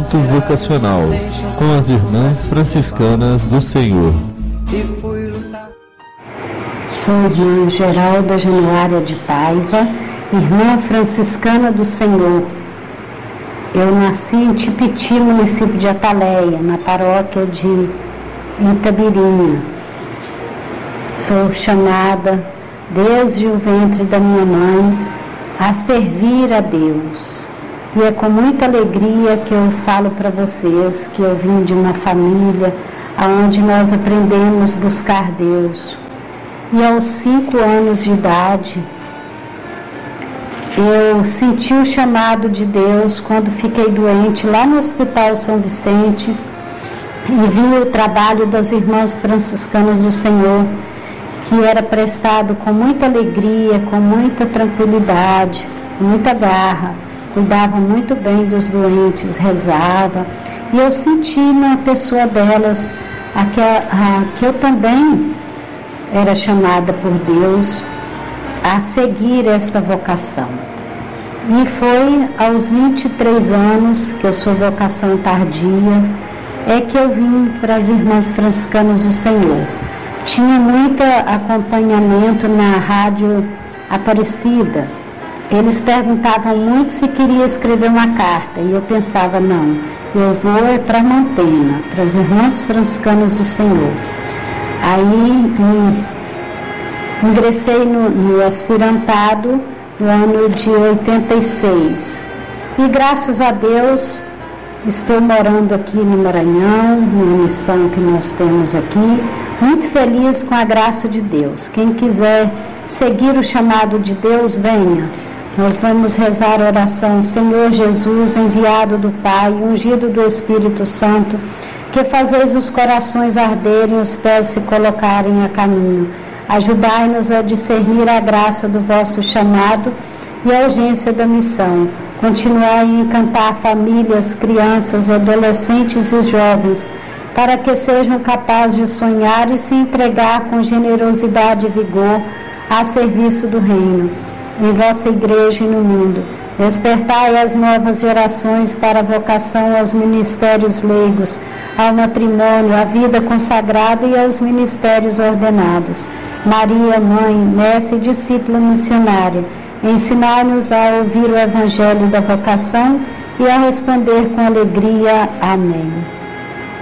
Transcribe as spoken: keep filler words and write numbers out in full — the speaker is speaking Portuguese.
Momento Vocacional com as Irmãs Franciscanas do Senhor. Sou irmã Geralda Januária de Paiva, irmã franciscana do Senhor. Eu nasci em Tipiti, município de Ataleia, na paróquia de Itabirinha. Sou chamada desde o ventre da minha mãe a servir a Deus. E é com muita alegria que eu falo para vocês que eu vim de uma família onde nós aprendemos a buscar Deus. E aos cinco anos de idade, eu senti o chamado de Deus quando fiquei doente lá no Hospital São Vicente e vi o trabalho das Irmãs Franciscanas do Senhor, que era prestado com muita alegria, com muita tranquilidade, com muita garra, cuidava muito bem dos doentes, rezava. E eu senti na pessoa delas a que, a, a, que eu também era chamada por Deus a seguir esta vocação. E foi aos vinte e três anos, que eu sou vocação tardia, é que eu vim para as Irmãs Franciscanas do Senhor. Tinha muito acompanhamento na Rádio Aparecida. Eles perguntavam muito se queria escrever uma carta, e eu pensava, não, eu vou é para Mantena, para as Irmãs Franciscanas do Senhor. Aí ingressei no, no aspirantado no ano de oitenta e seis. E graças a Deus estou morando aqui no Maranhão, numa missão que nós temos aqui, muito feliz com a graça de Deus. Quem quiser seguir o chamado de Deus, venha. Nós vamos rezar a oração: Senhor Jesus, enviado do Pai, ungido do Espírito Santo, que fazeis os corações arderem, os pés se colocarem a caminho. Ajudai-nos a discernir a graça do vosso chamado e a urgência da missão. Continuai a encantar famílias, crianças, adolescentes e jovens, para que sejam capazes de sonhar e se entregar com generosidade e vigor a serviço do reino, em vossa igreja e no mundo. Despertai as novas gerações para a vocação aos ministérios leigos, ao matrimônio, à vida consagrada e aos ministérios ordenados. Maria, mãe, mestre e discípula missionária, ensinai-nos a ouvir o evangelho da vocação e a responder com alegria. Amém.